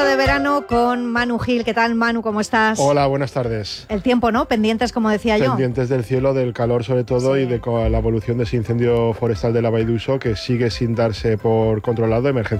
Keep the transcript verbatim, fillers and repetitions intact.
de verano con Manu Gil. ¿Qué tal, Manu? ¿Cómo estás? Hola, buenas tardes. El tiempo, ¿no? Pendientes, como decía yo. Pendientes del cielo, del calor sobre todo, sí. Y de la evolución de ese incendio forestal de la Vall d'Uixó, que sigue sin darse por controlado. Emergencia